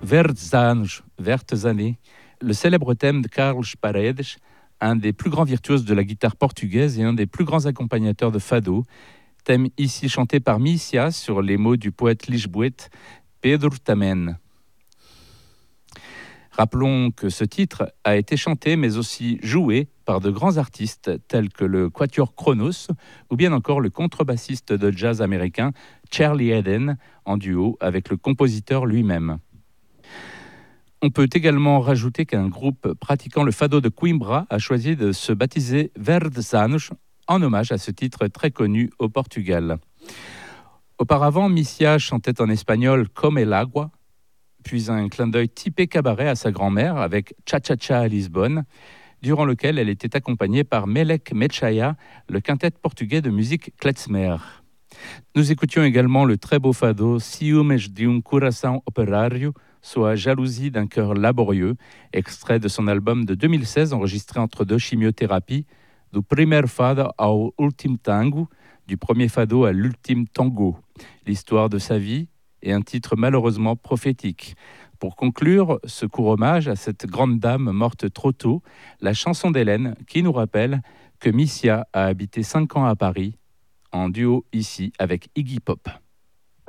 Vertes années, le célèbre thème de Carlos Paredes, un des plus grands virtuoses de la guitare portugaise et un des plus grands accompagnateurs de fado, thème ici chanté par Mícia sur les mots du poète lisboète Pedro Tamen. Rappelons que ce titre a été chanté mais aussi joué par de grands artistes tels que le Quatuor Kronos ou bien encore le contrebassiste de jazz américain Charlie Eden en duo avec le compositeur lui-même. On peut également rajouter qu'un groupe pratiquant le fado de Coimbra a choisi de se baptiser Verdes Anos en hommage à ce titre très connu au Portugal. Auparavant, Mícia chantait en espagnol Comme el agua, puis un clin d'œil typé cabaret à sa grand-mère avec Cha-Cha-Cha à Lisbonne, durant lequel elle était accompagnée par Melek Mechaya, le quintet portugais de musique klezmer. Nous écoutions également le très beau fado Ciúmes de um coração operário, soit Jalousie d'un cœur laborieux, extrait de son album de 2016 enregistré entre deux chimiothérapies, Du primeiro fado ao último tango, du premier fado à l'ultime tango, l'histoire de sa vie et un titre malheureusement prophétique. Pour conclure ce court hommage à cette grande dame morte trop tôt, la chanson d'Hélène qui nous rappelle que Mícia a habité 5 ans à Paris, en duo ici avec Iggy Pop.